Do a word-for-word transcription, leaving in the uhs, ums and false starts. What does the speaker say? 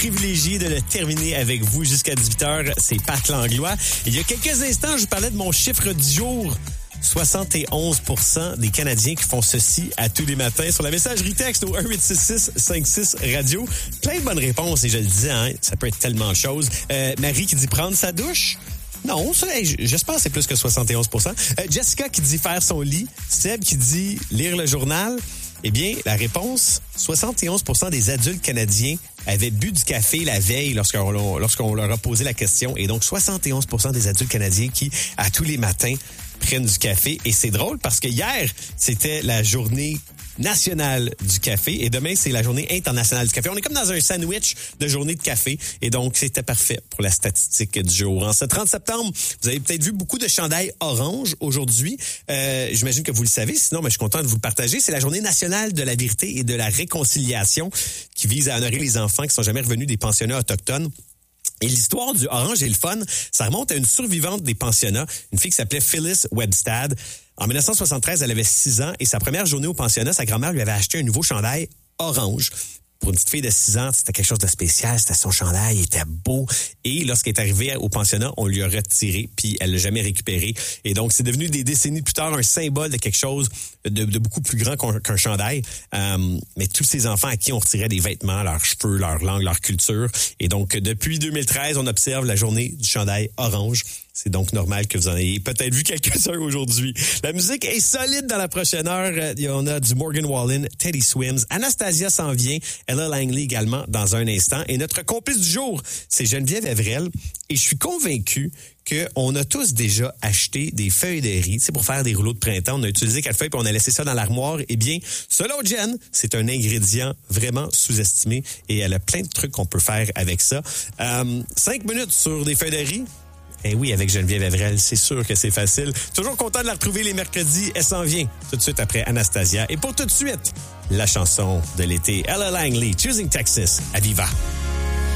privilégié de le terminer avec vous jusqu'à dix-huit heures. C'est Pat Langlois. Il y a quelques instants, je vous parlais de mon chiffre du jour. soixante et onze pour cent des Canadiens qui font ceci à tous les matins sur la messagerie texte au un huit six six cinq six radio. Plein de bonnes réponses et je le disais, hein, ça peut être tellement de choses. Euh, Marie qui dit prendre sa douche. Non, ça, hey, j'espère que c'est plus que soixante et onze pour cent. Euh, Jessica qui dit faire son lit. Seb qui dit lire le journal. Eh bien, la réponse, soixante et onze pour cent des adultes canadiens avaient bu du café la veille lorsqu'on, lorsqu'on leur a posé la question. Et donc, soixante et onze pour cent des adultes canadiens qui, à tous les matins, prennent du café. Et c'est drôle parce que hier, c'était la journée nationale du café et demain, c'est la journée internationale du café. On est comme dans un sandwich de journée de café et donc, c'était parfait pour la statistique du jour. En ce trente septembre, vous avez peut-être vu beaucoup de chandails orange aujourd'hui. Euh, j'imagine que vous le savez, sinon, mais je suis content de vous le partager. C'est la journée nationale de la vérité et de la réconciliation qui vise à honorer les enfants qui sont jamais revenus des pensionnats autochtones. Et l'histoire du orange et le fun, ça remonte à une survivante des pensionnats, une fille qui s'appelait Phyllis Webstad. En dix-neuf cent soixante-treize, elle avait six ans et sa première journée au pensionnat, sa grand-mère lui avait acheté un nouveau chandail orange. Pour une petite fille de six ans, c'était quelque chose de spécial, c'était son chandail, il était beau. Et lorsqu'elle est arrivée au pensionnat, on lui a retiré, puis elle l'a jamais récupéré. Et donc, c'est devenu des décennies plus tard un symbole de quelque chose de, de beaucoup plus grand qu'un, qu'un chandail. Euh, mais tous ces enfants à qui on retirait des vêtements, leurs cheveux, leur langue, leur culture. Et donc, depuis deux mille treize, on observe la journée du chandail orange. C'est donc normal que vous en ayez peut-être vu quelques-uns aujourd'hui. La musique est solide dans la prochaine heure. On a du Morgan Wallen, Teddy Swims, Anastasia s'en vient, Ella Langley également dans un instant. Et notre complice du jour, c'est Geneviève Evrel. Et je suis convaincu qu'on a tous déjà acheté des feuilles de riz, tu sais, pour faire des rouleaux de printemps. On a utilisé quatre feuilles puis on a laissé ça dans l'armoire. Eh bien, selon Jen, c'est un ingrédient vraiment sous-estimé et elle a plein de trucs qu'on peut faire avec ça. Euh, cinq minutes sur des feuilles de riz. Eh oui, avec Geneviève Evrel, c'est sûr que c'est facile. Toujours content de la retrouver les mercredis. Elle s'en vient tout de suite après Anastasia. Et pour tout de suite, la chanson de l'été, Ella Langley, Choosing Texas, à Viva.